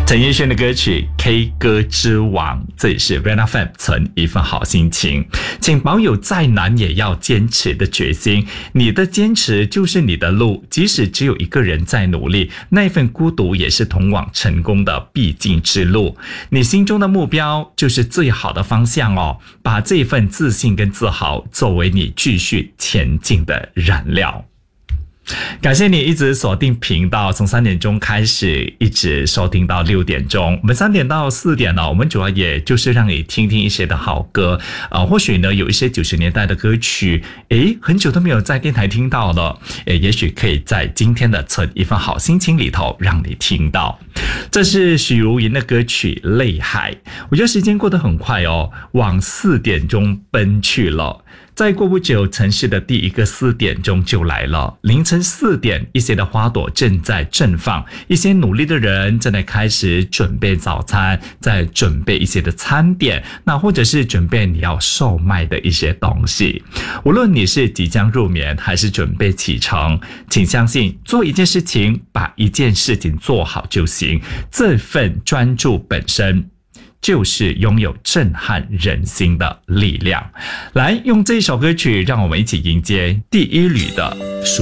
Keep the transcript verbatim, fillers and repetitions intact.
陈奕迅的歌曲 K 歌之王，这里是 Red F M 存一份好心情，请保有再难也要坚持的决心，你的坚持就是你的路，即使只有一个人在努力，那份孤独也是通往成功的必经之路，你心中的目标就是最好的方向哦，把这份自信跟自豪作为你继续前进的燃料。感谢你一直锁定频道，从三点钟开始一直收听到六点钟。我们三点到四点呢，我们主要也就是让你听听一些的好歌，呃，或许呢有一些九十年代的歌曲，诶，很久都没有在电台听到了，诶，也许可以在今天的存一份好心情里头让你听到。这是许茹芸的歌曲《泪海》，我觉得时间过得很快哦，往四点钟奔去了。再过不久，城市的第一个四点钟就来了。凌晨四点，一些的花朵正在绽放，一些努力的人正在开始准备早餐，在准备一些的餐点，那或者是准备你要售卖的一些东西。无论你是即将入眠还是准备启程，请相信，做一件事情，把一件事情做好就行。这份专注本身就是拥有震撼人心的力量。来，用这首歌曲让我们一起迎接第一缕的